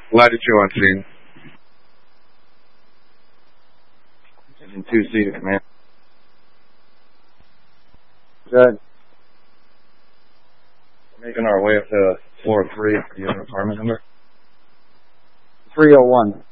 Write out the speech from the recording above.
Latitude on scene. In 2C to command. Good. We're making our way up to floor 3. Do you have an apartment number? 301.